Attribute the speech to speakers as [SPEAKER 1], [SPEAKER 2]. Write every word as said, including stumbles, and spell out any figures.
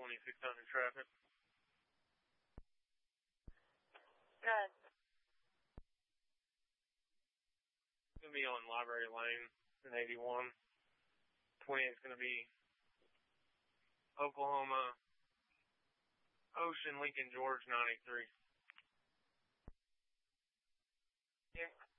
[SPEAKER 1] twenty-six hundred traffic.
[SPEAKER 2] Good.
[SPEAKER 1] It's going to be on Library Lane in eighty-one. twenty-eight is going to be Oklahoma, Ocean, Lincoln, George, nine eight three.
[SPEAKER 2] Yeah.